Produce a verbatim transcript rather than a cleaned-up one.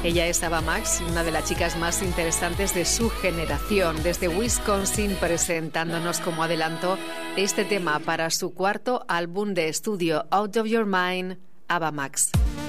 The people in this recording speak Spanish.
Ella es Ava Max, una de las chicas más interesantes de su generación, desde Wisconsin, presentándonos como adelanto este tema para su cuarto álbum de estudio, Out of Your Mind, Ava Max.